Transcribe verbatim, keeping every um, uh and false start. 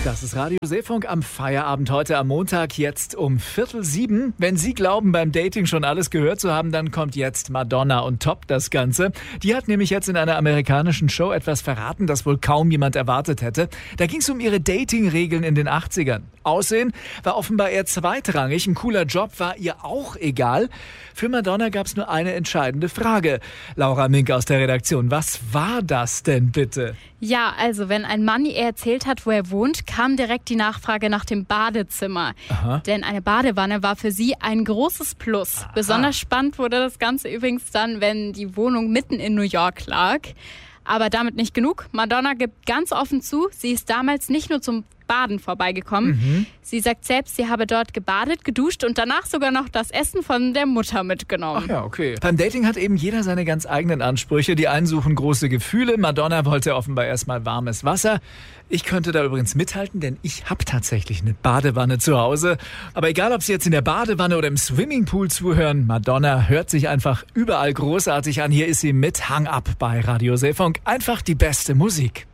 Das ist Radio Seefunk am Feierabend heute am Montag, jetzt um Viertel sieben. Wenn Sie glauben, beim Dating schon alles gehört zu haben, dann kommt jetzt Madonna und toppt das Ganze. Die hat nämlich jetzt in einer amerikanischen Show etwas verraten, das wohl kaum jemand erwartet hätte. Da ging es um ihre Dating-Regeln in den achtzigern. Aussehen war offenbar eher zweitrangig, ein cooler Job war ihr auch egal. Für Madonna gab es nur eine entscheidende Frage. Laura Mink aus der Redaktion, was war das denn bitte? Ja, also wenn ein Mann ihr erzählt hat, wo er wohnt, kam direkt die Nachfrage nach dem Badezimmer. Aha. Denn eine Badewanne war für sie ein großes Plus. Aha. Besonders spannend wurde das Ganze übrigens dann, wenn die Wohnung mitten in New York lag. Aber damit nicht genug. Madonna gibt ganz offen zu, sie ist damals nicht nur zum Baden vorbeigekommen. Mhm. Sie sagt selbst, sie habe dort gebadet, geduscht und danach sogar noch das Essen von der Mutter mitgenommen. Ach ja, okay. Beim Dating hat eben jeder seine ganz eigenen Ansprüche. Die einen suchen große Gefühle. Madonna wollte offenbar erstmal warmes Wasser. Ich könnte da übrigens mithalten, denn ich habe tatsächlich eine Badewanne zu Hause. Aber egal, ob Sie jetzt in der Badewanne oder im Swimmingpool zuhören, Madonna hört sich einfach überall großartig an. Hier ist sie mit Hang Up bei Radio Seefunk. Einfach die beste Musik.